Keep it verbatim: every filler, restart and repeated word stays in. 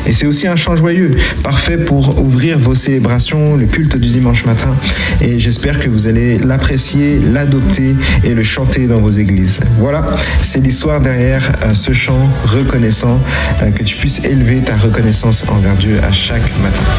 Et c'est aussi un chant joyeux, parfait pour ouvrir vos célébrations, le culte du dimanche matin. Et j'espère que vous allez l'apprécier, l'adopter et le chanter dans vos églises. Voilà, c'est l'histoire derrière euh, ce chant reconnaissant, euh, que tu puisses élever ta reconnaissance envers Dieu à chaque matin.